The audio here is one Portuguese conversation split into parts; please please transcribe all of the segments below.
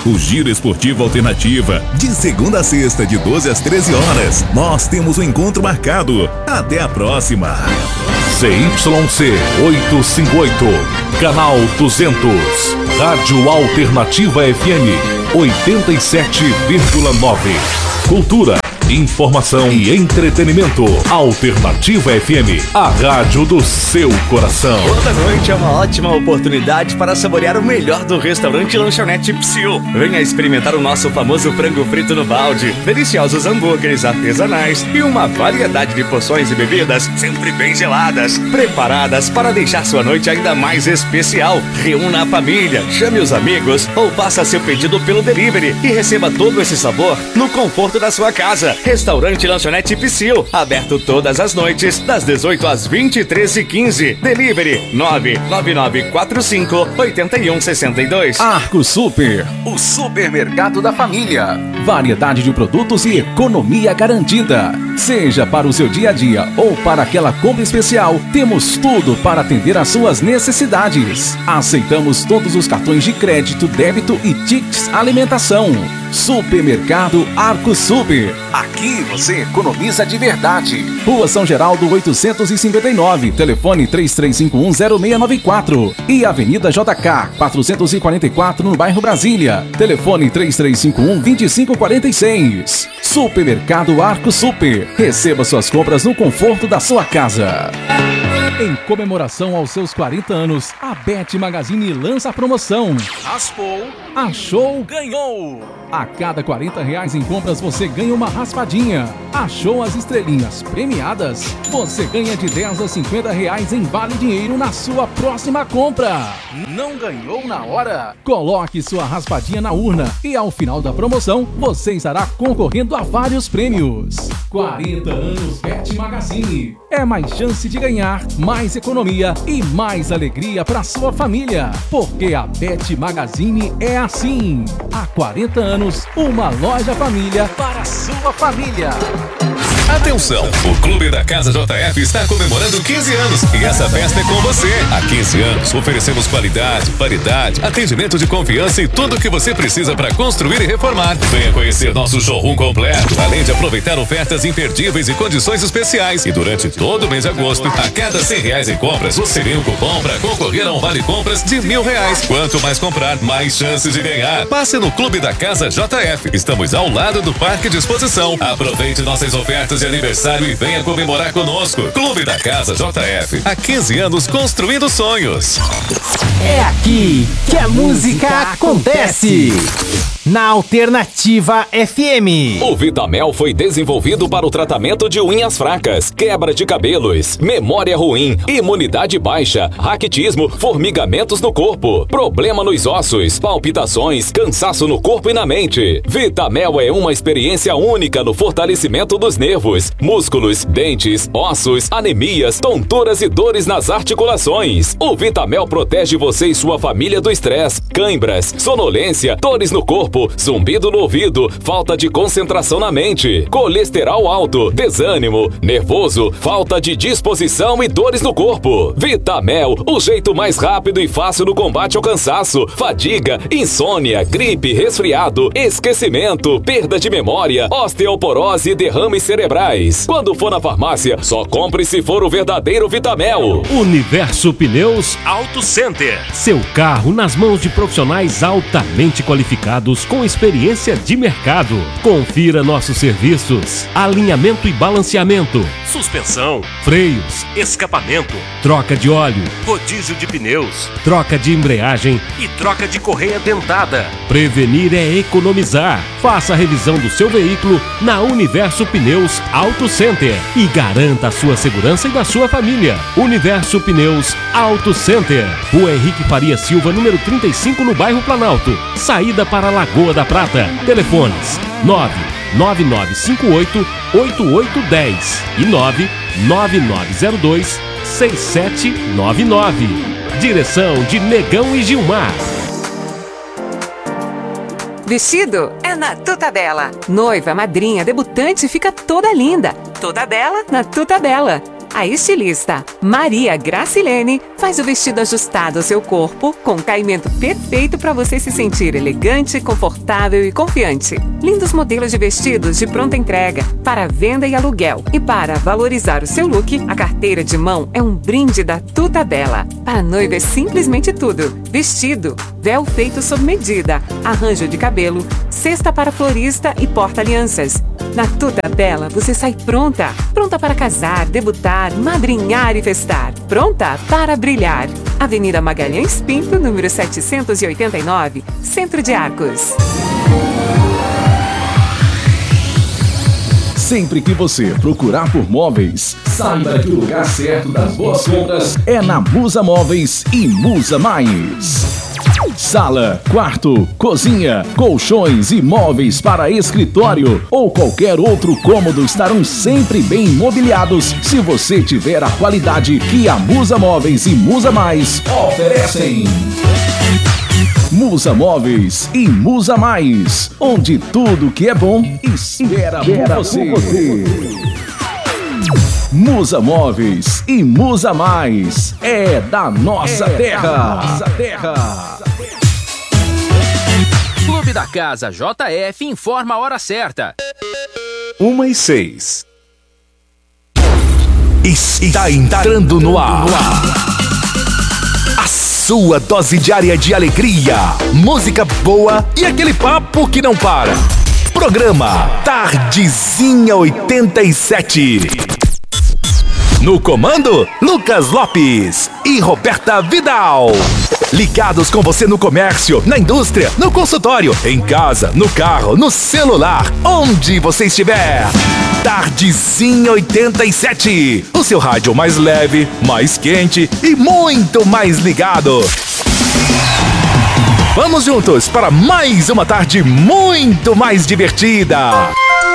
o Giro Esportivo Alternativa. De segunda a sexta, de 12 às 13 horas. Nós temos um encontro marcado. Até a próxima. CYC 858, canal 200, Rádio Alternativa FM 87,9. Cultura, informação e entretenimento. Alternativa FM, a rádio do seu coração. Toda noite é uma ótima oportunidade para saborear o melhor do restaurante Lanchonete Psyu. Venha experimentar o nosso famoso frango frito no balde, deliciosos hambúrgueres artesanais e uma variedade de porções e bebidas sempre bem geladas, preparadas para deixar sua noite ainda mais especial. Reúna a família, chame os amigos ou faça seu pedido pelo delivery e receba todo esse sabor no conforto da sua casa. Restaurante Lanchonete Psyu, aberto todas as noites, das 18 às 23h15. Delivery 99945-8162. Arco Super, o supermercado da família. Variedade de produtos e economia garantida. Seja para o seu dia a dia ou para aquela compra especial, temos tudo para atender às suas necessidades. Aceitamos todos os cartões de crédito, débito e tickets alimentação. Supermercado Arco Super. Aqui você economiza de verdade. Rua São Geraldo 859, telefone 33510694 e Avenida JK 444 no bairro Brasília, telefone 33512546. Supermercado Arco Super. Receba suas compras no conforto da sua casa. Em comemoração aos seus 40 anos, a Bet Magazine lança a promoção. Raspou, achou, ganhou! A cada R$40 em compras você ganha uma raspadinha. Achou as estrelinhas premiadas? Você ganha de R$10 a R$50 em vale dinheiro na sua próxima compra. Não ganhou na hora? Coloque sua raspadinha na urna e ao final da promoção você estará concorrendo a vários prêmios. 40 anos Bet Magazine. É mais chance de ganhar, mais economia e mais alegria para sua família. Porque a Bet Magazine é assim. Há 40 anos, uma loja família para a sua família. Atenção, o Clube da Casa JF está comemorando 15 anos e essa festa é com você. Há 15 anos oferecemos qualidade, variedade, atendimento de confiança e tudo o que você precisa para construir e reformar. Venha conhecer nosso showroom completo, além de aproveitar ofertas imperdíveis e condições especiais. E durante todo o mês de agosto, a cada R$100 em compras, você ganha um cupom para concorrer a um vale compras de R$1.000. Quanto mais comprar, mais chances de ganhar. Passe no Clube da Casa JF. Estamos ao lado do Parque de Exposição. Aproveite nossas ofertas de aniversário e venha comemorar conosco. Clube da Casa JF. Há 15 anos construindo sonhos. É aqui que a música acontece. Na Alternativa FM. O Vitamel foi desenvolvido para o tratamento de unhas fracas, quebra de cabelos, memória ruim, imunidade baixa, raquitismo, formigamentos no corpo, problema nos ossos, palpitações, cansaço no corpo e na mente. Vitamel é uma experiência única no fortalecimento dos nervos, músculos, dentes, ossos, anemias, tonturas e dores nas articulações. O Vitamel protege você e sua família do estresse, cãibras, sonolência, dores no corpo, zumbido no ouvido, falta de concentração na mente, colesterol alto, desânimo, nervoso, falta de disposição e dores no corpo. Vitamel, o jeito mais rápido e fácil no combate ao cansaço, fadiga, insônia, gripe, resfriado, esquecimento, perda de memória, osteoporose e derrames cerebrais. Quando for na farmácia, só compre se for o verdadeiro Vitamel. Universo Pneus Auto Center. Seu carro nas mãos de profissionais altamente qualificados com experiência de mercado. Confira nossos serviços: alinhamento e balanceamento, suspensão, freios, escapamento, troca de óleo, rodízio de pneus, troca de embreagem e troca de correia dentada. Prevenir é economizar. Faça a revisão do seu veículo na Universo Pneus Auto Center e garanta a sua segurança e da sua família. Universo Pneus Auto Center. Rua Henrique Faria Silva, número 35, no bairro Planalto. Saída para Lagoa da Prata. Telefones 99958-8810 e 99902-6799. Direção de Negão e Gilmar. Vestido é na Tuta Bela. Noiva, madrinha, debutante fica toda linda. Toda bela na Tuta Bela. A estilista Maria Gracilene faz o vestido ajustado ao seu corpo, com caimento perfeito para você se sentir elegante, confortável e confiante. Lindos modelos de vestidos de pronta entrega para venda e aluguel. E para valorizar o seu look, a carteira de mão é um brinde da Tuta Bela. Para a noiva é simplesmente tudo: vestido, véu feito sob medida, arranjo de cabelo, cesta para florista e porta-alianças. Na Tuta Bela você sai pronta para casar, debutar, madrinhar e festar. Pronta para brilhar. Avenida Magalhães Pinto, número 789, Centro de Arcos. Sempre que você procurar por móveis, saiba que o lugar certo das boas compras é na Musa Móveis e Musa Mais. Sala, quarto, cozinha, colchões e móveis para escritório ou qualquer outro cômodo estarão sempre bem mobiliados se você tiver a qualidade que a Musa Móveis e Musa Mais oferecem. Musa Móveis e Musa Mais, onde tudo que é bom espera por você. Musa Móveis e Musa Mais é da nossa terra. Clube da Casa JF informa a hora certa. 1h06. Está entrando no ar. A sua dose diária de alegria, música boa e aquele papo que não para. Programa Tardezinha 87. No comando, Lucas Lopes e Roberta Vidal. Ligados com você no comércio, na indústria, no consultório, em casa, no carro, no celular, onde você estiver. Tardezinha 87. O seu rádio mais leve, mais quente e muito mais ligado. Vamos juntos para mais uma tarde muito mais divertida.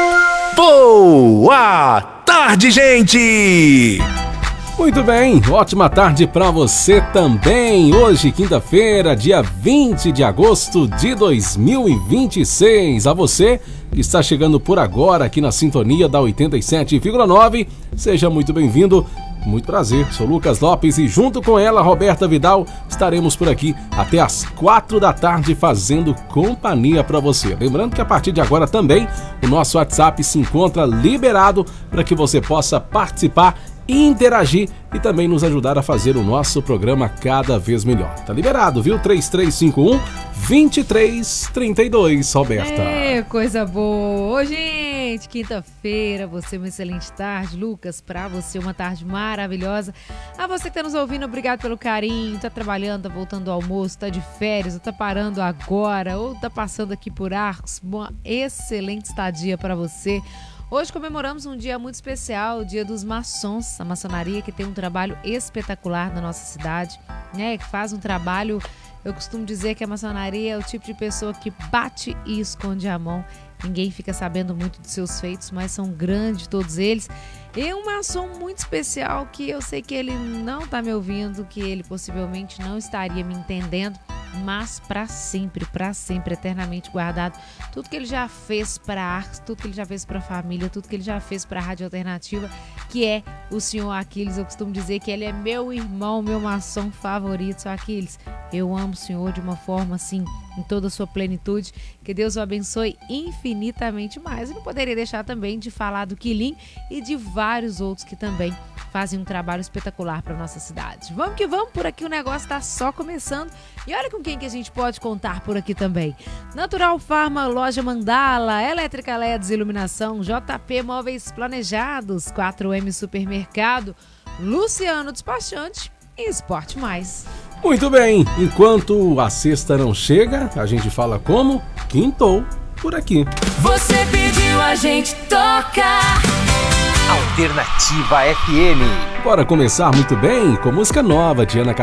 Boa tarde, gente! Muito bem, ótima tarde para você também. Hoje, quinta-feira, dia 20 de agosto de 2026. A você que está chegando por agora aqui na sintonia da 87,9, seja muito bem-vindo. Muito prazer, sou Lucas Lopes e junto com ela, Roberta Vidal, estaremos por aqui até às 4 da tarde fazendo companhia para você. Lembrando que a partir de agora também o nosso WhatsApp se encontra liberado para que você possa participar, interagir e também nos ajudar a fazer o nosso programa cada vez melhor. Tá liberado, viu? 3351-2332, Roberta. Coisa boa. Ô, gente, quinta-feira, você uma excelente tarde. Lucas, pra você uma tarde maravilhosa. A você que tá nos ouvindo, obrigado pelo carinho. Tá trabalhando, tá voltando ao almoço, tá de férias, ou tá parando agora, ou tá passando aqui por Arcos. Uma excelente estadia pra você. Hoje comemoramos um dia muito especial, o Dia dos Maçons, a maçonaria que tem um trabalho espetacular na nossa cidade, né? Que faz um trabalho, eu costumo dizer que a maçonaria é o tipo de pessoa que bate e esconde a mão. Ninguém fica sabendo muito dos seus feitos, mas são grandes todos eles. E um maçom muito especial que eu sei que ele não está me ouvindo, que ele possivelmente não estaria me entendendo, mas para sempre, eternamente guardado. Tudo que ele já fez para a Arcos, tudo que ele já fez para a família, tudo que ele já fez para a Rádio Alternativa, que é o senhor Aquiles. Eu costumo dizer que ele é meu irmão, meu maçom favorito. Senhor Aquiles, eu amo o senhor de uma forma assim, em toda a sua plenitude. Que Deus o abençoe infinitamente mais. E não poderia deixar também de falar do Quilim e de vários outros que também fazem um trabalho espetacular para nossa cidade. Vamos que vamos, por aqui o negócio está só começando. E olha com quem que a gente pode contar por aqui também. Natural Farma, Loja Mandala, Elétrica LEDs Iluminação, JP Móveis Planejados, 4M Supermercado, Luciano Despachante e Esporte Mais. Muito bem, enquanto a sexta não chega, a gente fala como quintou por aqui. Você pediu, a gente toca. Alternativa FM. Bora começar muito bem com música nova de Ana